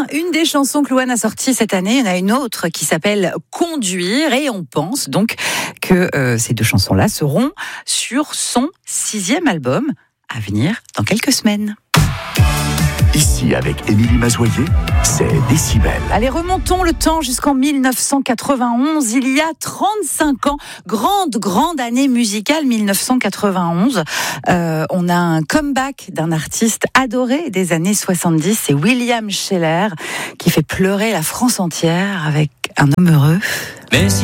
une des chansons que Louane a sorties cette année. Il y en a une autre qui s'appelle Conduire et on pense donc que ces deux chansons-là seront sur son 6e album à venir dans quelques semaines. Ici, avec Émilie Mazoyer, c'est Décibel. Allez, remontons le temps jusqu'en 1991, il y a 35 ans. Grande année musicale, 1991. On a un comeback d'un artiste adoré des années 70, c'est William Sheller, qui fait pleurer la France entière avec Un homme heureux.